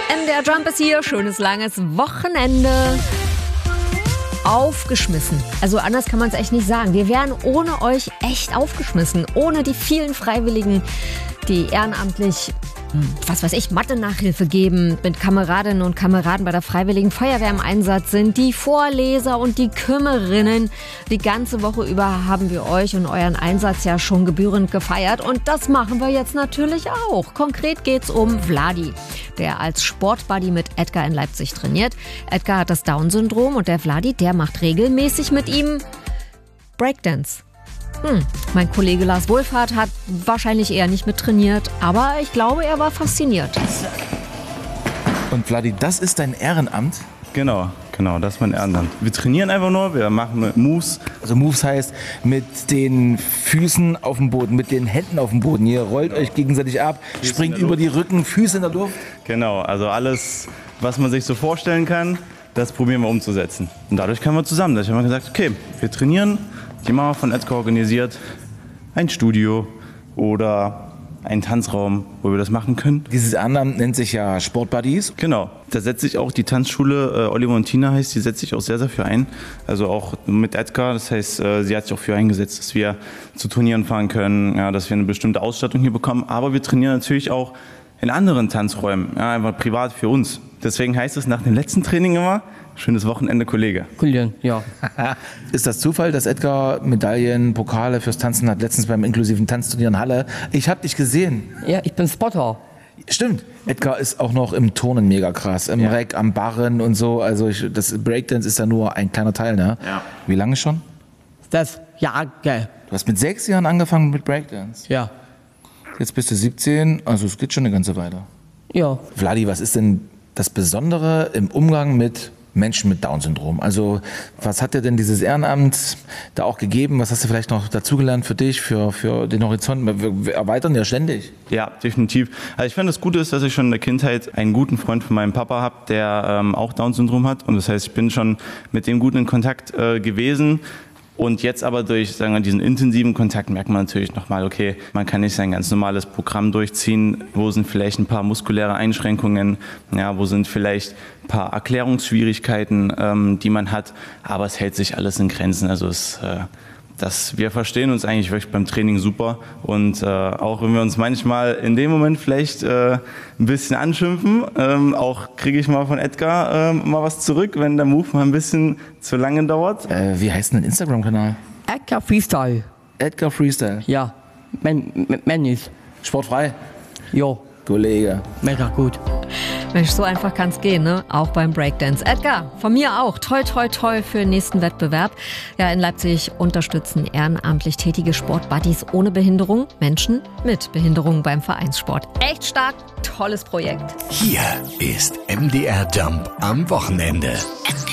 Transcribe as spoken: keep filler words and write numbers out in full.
M D R Jump ist hier, schönes langes Wochenende. Aufgeschmissen. Also anders kann man es echt nicht sagen. Wir wären ohne euch echt aufgeschmissen. Ohne die vielen Freiwilligen, die ehrenamtlich, was weiß ich, Mathe-Nachhilfe geben, mit Kameradinnen und Kameraden bei der Freiwilligen Feuerwehr im Einsatz sind, die Vorleser und die Kümmerinnen. Die ganze Woche über haben wir euch und euren Einsatz ja schon gebührend gefeiert und das machen wir jetzt natürlich auch. Konkret geht's um Vladi, der als Sportbuddy mit Edgar in Leipzig trainiert. Edgar hat das Down-Syndrom und der Vladi, der macht regelmäßig mit ihm Breakdance. Hm, mein Kollege Lars Wohlfahrt hat wahrscheinlich eher nicht mit trainiert, aber ich glaube, er war fasziniert. Und Vladi, das ist dein Ehrenamt? Genau, genau, das ist mein Ehrenamt. Wir trainieren einfach nur, wir machen Moves. Also Moves heißt mit den Füßen auf dem Boden, mit den Händen auf dem Boden. Ihr rollt euch gegenseitig ab, Füße springt über die Rücken, Füße in der Luft. Genau, also alles, was man sich so vorstellen kann, das probieren wir umzusetzen. Und dadurch kamen wir zusammen. Da haben wir gesagt, okay, wir trainieren. Die Mama von Edgar organisiert ein Studio oder einen Tanzraum, wo wir das machen können. Dieses Ehrenamt nennt sich ja Sportbuddies. Genau, da setzt sich auch die Tanzschule, äh, Oliver und Tina heißt, die setzt sich auch sehr, sehr für ein. Also auch mit Edgar, das heißt, äh, sie hat sich auch für eingesetzt, dass wir zu Turnieren fahren können, ja, dass wir eine bestimmte Ausstattung hier bekommen. Aber wir trainieren natürlich auch in anderen Tanzräumen, ja, einfach privat für uns. Deswegen heißt es nach dem letzten Training immer, schönes Wochenende, Kollege. Kollege, ja. Ist das Zufall, dass Edgar Medaillen, Pokale fürs Tanzen hat, letztens beim inklusiven Tanzturnier in Halle? Ich habe dich gesehen. Ja, ich bin Spotter. Stimmt. Edgar ist auch noch im Turnen mega krass, im ja. Reck, am Barren und so. Also ich, das Breakdance ist da nur ein kleiner Teil, ne? Ja. Wie lange schon? Das, ja, geil. Du hast mit sechs Jahren angefangen mit Breakdance? Ja. Jetzt bist du siebzehn, also es geht schon eine ganze Weile. Ja. Vladi, was ist denn das Besondere im Umgang mit Menschen mit Down-Syndrom? Also was hat dir denn dieses Ehrenamt da auch gegeben? Was hast du vielleicht noch dazugelernt für dich, für, für den Horizont? Wir, wir erweitern ja ständig. Ja, definitiv. Also ich finde, das Gute ist, dass ich schon in der Kindheit einen guten Freund von meinem Papa habe, der ähm, auch Down-Syndrom hat. Und das heißt, ich bin schon mit dem gut in Kontakt äh, gewesen. Und jetzt aber durch, sagen wir, diesen intensiven Kontakt merkt man natürlich nochmal, okay, man kann nicht sein ganz normales Programm durchziehen. Wo sind vielleicht ein paar muskuläre Einschränkungen? Ja, wo sind vielleicht ein paar Erklärungsschwierigkeiten, ähm, die man hat? Aber es hält sich alles in Grenzen. Also es, äh, das, wir verstehen uns eigentlich wirklich beim Training super. Und äh, auch wenn wir uns manchmal in dem Moment vielleicht äh, ein bisschen anschimpfen, ähm, auch kriege ich mal von Edgar äh, mal was zurück, wenn der Move mal ein bisschen zu lange dauert. Äh, wie heißt denn dein Instagram-Kanal? Edgar Freestyle. Edgar Freestyle. Ja, Mennis. Sportfrei? Jo. Kollege. Mega gut. Mensch, so einfach kann's gehen, ne? Auch beim Breakdance. Edgar, von mir auch. Toi, toi, toi für den nächsten Wettbewerb. Ja, in Leipzig unterstützen ehrenamtlich tätige Sportbuddies ohne Behinderung Menschen mit Behinderung beim Vereinssport. Echt stark, tolles Projekt. Hier ist M D R Jump am Wochenende.